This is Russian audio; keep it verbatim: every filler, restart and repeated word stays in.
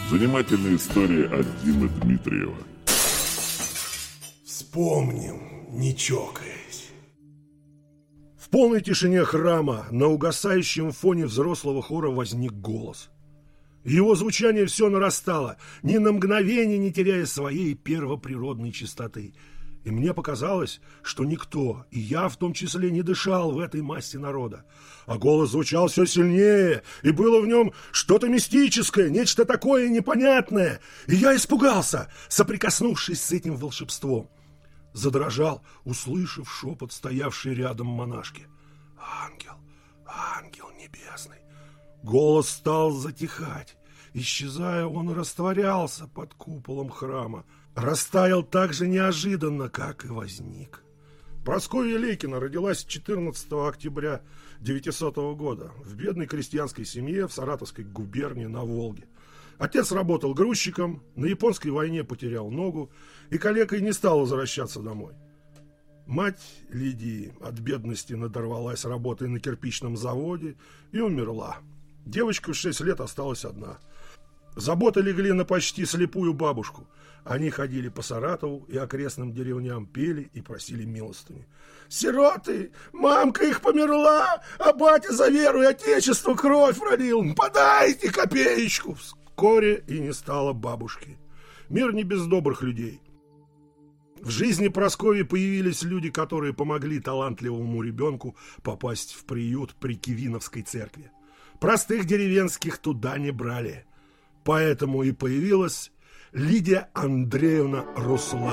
Занимательная история от Димы Дмитриева. Вспомним, не чокаясь. В полной тишине храма на угасающем фоне взрослого хора возник голос. Его звучание все нарастало, ни на мгновение не теряя своей первоприродной чистоты. И мне показалось, что никто, и я в том числе, не дышал в этой массе народа. А голос звучал все сильнее, и было в нем что-то мистическое, нечто такое непонятное. И я испугался, соприкоснувшись с этим волшебством. Задрожал, услышав шепот стоявшей рядом монашки. «Ангел, ангел небесный!» Голос стал затихать. Исчезая, он растворялся под куполом храма. Растаял так же неожиданно, как и возник. Прасковья Лейкина родилась четырнадцатого октября девятисотого года в бедной крестьянской семье в Саратовской губернии на Волге. Отец работал грузчиком, на японской войне потерял ногу и калекой не стал возвращаться домой. Мать Лидии от бедности надорвалась работой на кирпичном заводе и умерла. Девочка в шесть лет осталась одна. Заботы легли на почти слепую бабушку. Они ходили по Саратову и окрестным деревням, пели и просили милостыни. «Сироты! Мамка их померла, а батя за веру и отечество кровь пролил! Подайте копеечку!» Вскоре и не стало бабушки. Мир не без добрых людей. В жизни Прасковьи появились люди, которые помогли талантливому ребенку попасть в приют при Кивиновской церкви. Простых деревенских туда не брали. Поэтому и появилась Лидия Андреевна Руслан.